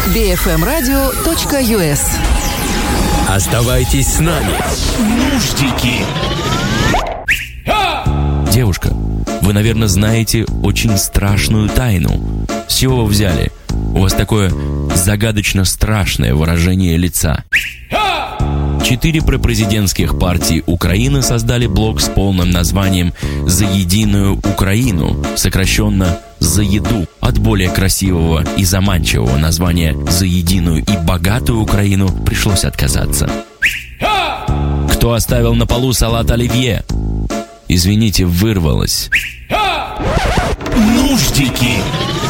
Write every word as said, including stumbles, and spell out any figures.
би эф эм радио точка ю эс. Оставайтесь с нами. Нуждики. Девушка, вы, наверное, знаете очень страшную тайну. С чего вы взяли? У вас такое загадочно страшное выражение лица. Четыре пропрезидентских партии Украины создали блок с полным названием «За единую Украину», сокращенно «За еду». От более красивого и заманчивого названия «За единую и богатую Украину» пришлось отказаться. Кто оставил на полу салат оливье? Извините, вырвалось. Нуждики.